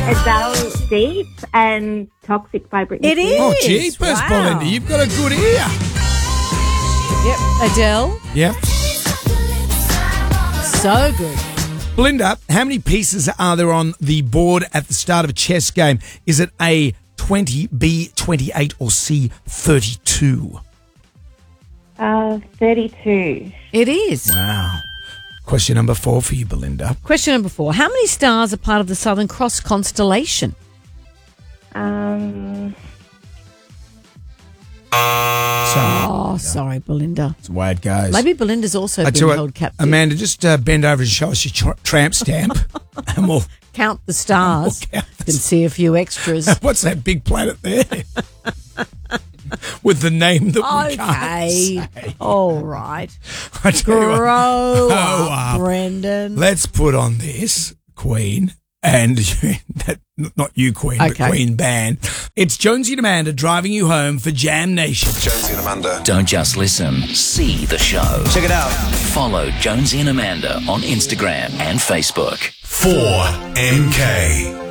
Adele Deep and Toxic by Britney It Spears. is. Oh, jeepers, Wow. Belinda, you've got a good ear. Yep, Adele. Yep. So good. Belinda, how many pieces are there on the board at the start of a chess game? Is it A, 20, B, 28, or C, 32? 32. It is. Wow. Question number 4 for you, Belinda. Question number 4. How many stars are part of the Southern Cross constellation? Oh, sorry, Belinda. That's the way it goes. Maybe Belinda's also I been tell you held what, captive. Amanda, just bend over and show us your tramp stamp. And we'll... Count the stars. We'll count the Can see a few extras. What's that big planet there? With the name that we can't Okay. say. All right. I tell you what, Grow grow up, up. Brendan. Let's put on this, Queen, and not you, Queen, but Okay. Queen Band. It's Jonesy and Amanda driving you home for Jam Nation. Jonesy and Amanda. Don't just listen, see the show. Check it out. Follow Jonesy and Amanda on Instagram and Facebook. 4MK.